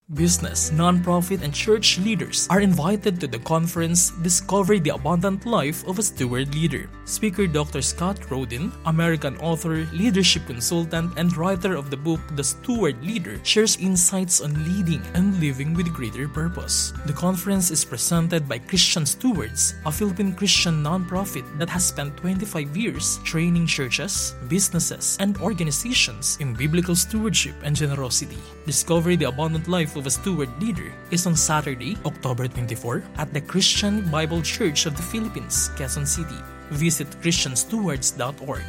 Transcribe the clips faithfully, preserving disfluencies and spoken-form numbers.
Business, nonprofit, and church leaders are invited to the conference Discover the Abundant Life of a Steward Leader. Speaker Doctor Scott Rodin, American author, leadership consultant, and writer of the book The Steward Leader, shares insights on leading and living with greater purpose. The conference is presented by Christian Stewards, a Philippine Christian nonprofit that has spent twenty-five years training churches, businesses, and organizations in biblical stewardship and generosity. Discover the Abundant Life of a Steward Leader is on Saturday, October twenty-fourth at the Christian Bible Church of the Philippines, Quezon City. Visit christian stewards dot org.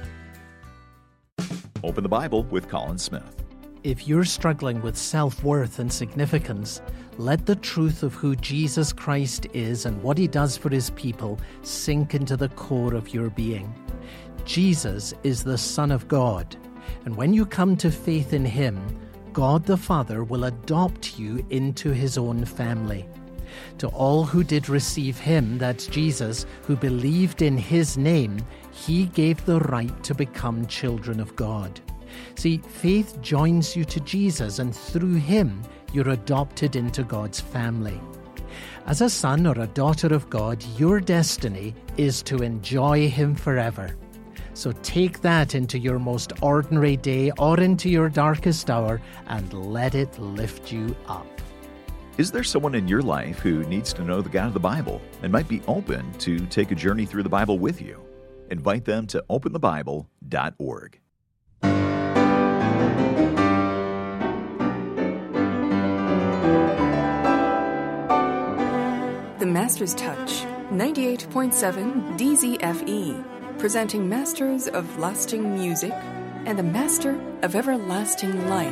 Open the Bible with Colin Smith. If you're struggling with self-worth and significance, let the truth of who Jesus Christ is and what He does for His people sink into the core of your being. Jesus is the Son of God, and when you come to faith in Him, God the Father will adopt you into His own family. To all who did receive Him, that's Jesus, who believed in His name, He gave the right to become children of God. See, faith joins you to Jesus, and through Him, you're adopted into God's family. As a son or a daughter of God, your destiny is to enjoy Him forever. So take that into your most ordinary day or into your darkest hour and let it lift you up. Is there someone in your life who needs to know the God of the Bible and might be open to take a journey through the Bible with you? Invite them to open the bible dot org. The Master's Touch, ninety-eight point seven D Z F E, presenting Masters of Lasting Music and the Master of Everlasting Life.